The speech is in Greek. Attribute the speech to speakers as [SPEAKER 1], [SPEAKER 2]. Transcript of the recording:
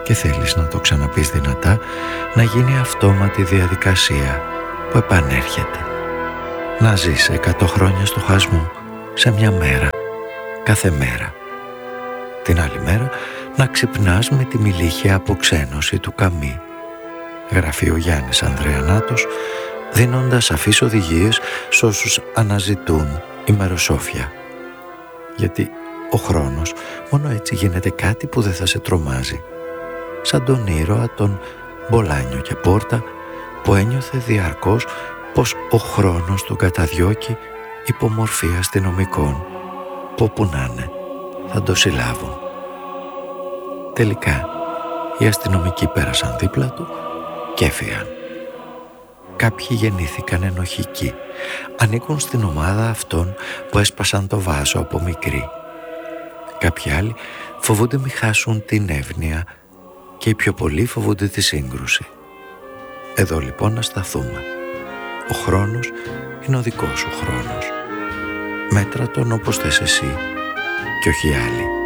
[SPEAKER 1] και θέλεις να το ξαναπείς δυνατά, να γίνει αυτόματη διαδικασία που επανέρχεται. Να ζεις 100 χρόνια στο χασμό σε μια μέρα, κάθε μέρα. Την άλλη μέρα να ξυπνάς με τη μιλήχια αποξένωση του καμί. Γραφεί ο Γιάννης Ανδρεανάτος, δίνοντας σαφείς οδηγίες σ' όσους αναζητούν ημεροσόφια. Γιατί ο χρόνος μόνο έτσι γίνεται κάτι που δεν θα σε τρομάζει. Σαν τον ήρωα τον Μπολάνιο και Πόρτα, που ένιωθε διαρκώς πως ο χρόνος τον καταδιώκει υπομορφή αστυνομικών που όπου να είναι θα το συλλάβουν. Τελικά οι αστυνομικοί πέρασαν δίπλα του και έφυγαν. Κάποιοι γεννήθηκαν ενοχικοί, ανήκουν στην ομάδα αυτών που έσπασαν το βάσο από μικροί. Κάποιοι άλλοι φοβούνται μη χάσουν την εύνοια και οι πιο πολλοί φοβούνται τη σύγκρουση. Εδώ λοιπόν να σταθούμε. Ο χρόνος είναι ο δικός σου χρόνος. Μέτρα τον όπως θες εσύ και όχι άλλοι.